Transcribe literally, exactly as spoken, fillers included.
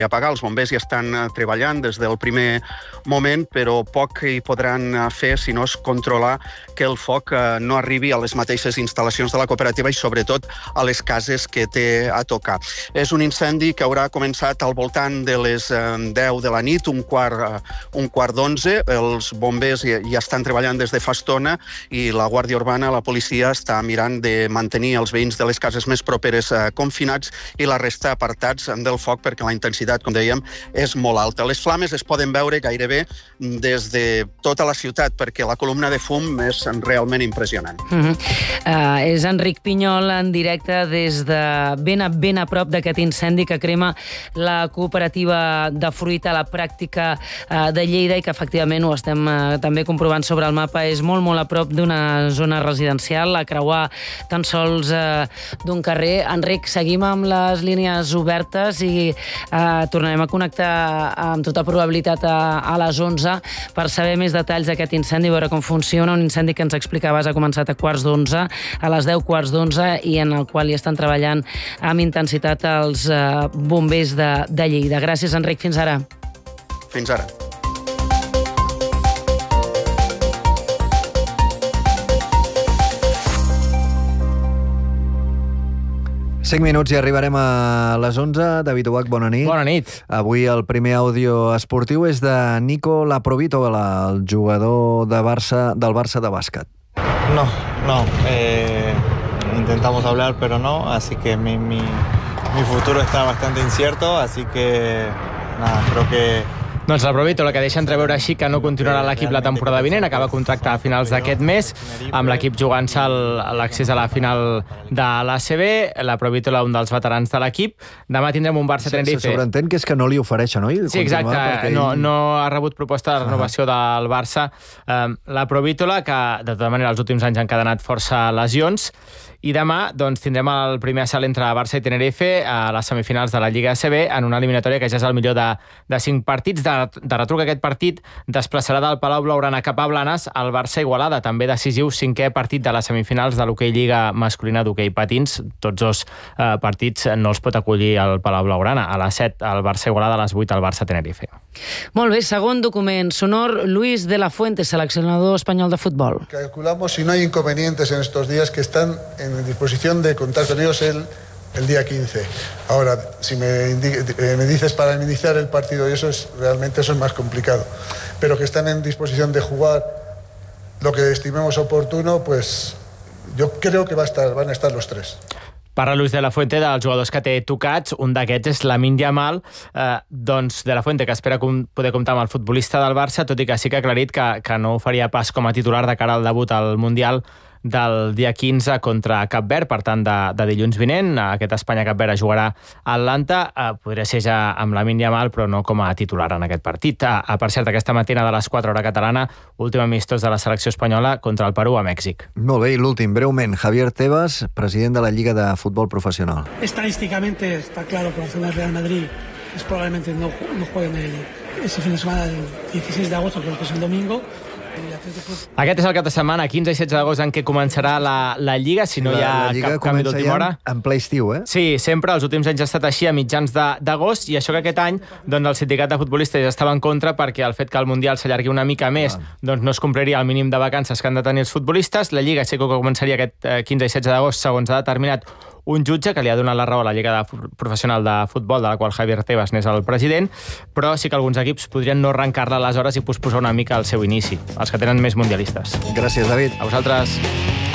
apagar. Els bombers hi estan treballant des del primer moment, però poc hi podran fer si no és controlar que el foc no arribi a les mateixes instal·lacions de la cooperativa i sobretot a les cases que té a tocar. És un incendi que haurà començat al voltant de les deu de la nit, un quart, un quart d'onze. Els bombers hi, hi estan treballant des de fa estona i la Guàrdia Urbana, la policia, està mirant de mantenir els veïns de les cases més properes confinats i la resta apartats del foc perquè la intensitat, com dèiem, és molt alta. Les flames es poden veure gairebé des de tota la ciutat perquè la columna de fum és realment impressionant. Mm-hmm. uh, és Enric Pinyol en directe des de ben a, ben a prop d'aquest incendi que crema la cooperativa de fruita a la pràctica uh, de Lleida i que efectivament ho estem uh, també comprovant sobre el mapa. És molt, molt a prop d'una zona residencial, a creuar tan sols uh, d'un carrer. Enric, seguim amb les línies obertes i uh, tornarem a connectar amb tota probabilitat a, a les onze per saber més detalls d'aquest incendi, veure com funciona. Un incendi que ens explicaves ha començat a quarts d'onze, a les deu quarts d'onze, i en el qual hi estan treballant amb intensitat els uh, bombers de, de Lleida. Gràcies, Enric. Fins ara. Fins ara. cinc minuts i arribarem a les onze. David Ubach, bona nit. Bona nit. Avui el primer àudio esportiu és de Nico Laprovitola, el jugador de Barça, del Barça de bàsquet. No, no. Eh, intentamos hablar, pero no. Así que mi, mi, mi futuro está bastante incierto. Así que, nada, creo que... Doncs Laprovitola, que deixa entreveure així que no continuarà a l'equip la temporada vinent, acaba contracte a finals d'aquest mes, amb l'equip jugant-se l'accés a la final de l'A C B. Laprovitola, un dels veterans de l'equip. Demà tindrem un Barça-Tenerife. Se sobreentén que és que no li ofereixen, oi? Sí, exacte. No, no ha rebut proposta de renovació del Barça. Um, Laprovitola, que de tota manera els últims anys han encadenat força lesions. I demà doncs, tindrem el primer assalt entre Barça i Tenerife a les semifinals de la Lliga A C B en una eliminatòria que ja és el millor de, de cinc partits. De, de retruc aquest partit desplaçarà del Palau Blaugrana cap a Blanes el Barça-Igualada, també decisiu cinquè partit de les semifinals de l'hoquei Lliga masculina d'hoquei patins. Tots dos eh, partits no els pot acollir el Palau Blaugrana. A les set el Barça-Igualada, a les vuit el Barça-Tenerife. Molt bé, segon document sonor, Luis de la Fuente, seleccionador espanyol de futbol. Calculamos si no hay inconvenientes en estos días que están en disposición de contar con ellos el, el día quince. Ahora, si me, me dices para iniciar el partido, y eso es realmente eso es más complicado, pero que están en disposición de jugar lo que estimemos oportuno, pues yo creo que va a estar, van a estar los tres. Parla Luis de la Fuente dels jugadors que té tocats. Un d'aquests és Lamine Yamal. Eh, doncs de la Fuente, que espera com, poder comptar amb el futbolista del Barça, tot i que sí que ha aclarit que, que no ho faria pas com a titular de cara al debut al Mundial del dia quinze contra Cap Verd, per tant de, de dilluns vinent. Aquest Espanya-Cap Verd jugarà a Atlanta. Eh, podria ser ja amb Lamine Yamal, però no com a titular en aquest partit. Eh, per cert, aquesta matina de les quatre hora catalana, últim amistós de la selecció espanyola contra el Perú a Mèxic. Molt bé, i l'últim, breument, Javier Tebas, president de la Lliga de Futbol Professional. Estadísticamente está claro que Barcelona y Real Madrid es probablemente no, no jueguen el, ese fin de semana del dieciséis de agosto, creo que es el domingo. Aquest és el cap de setmana, quinze i setze d'agost, en què començarà la, la Lliga, si no la, hi ha cap canvi d'última hora. En ple estiu, eh? Sí, sempre, els últims anys ha estat així, a mitjans d'agost, i això que aquest any doncs, el sindicat de futbolistes ja estava en contra perquè el fet que el Mundial s'allargui una mica més ah. doncs no es compliria el mínim de vacances que han de tenir els futbolistes. La Lliga sí que començaria aquest quinze i setze d'agost, segons ha determinat un jutge que li ha donat la raó a la Lliga de Professional de Futbol, de la qual Javier Tebas n'és el president, però sí que alguns equips podrien no arrencar-la aleshores i posposar una mica el seu inici, els que tenen més mundialistes. Gràcies, David. A vosaltres.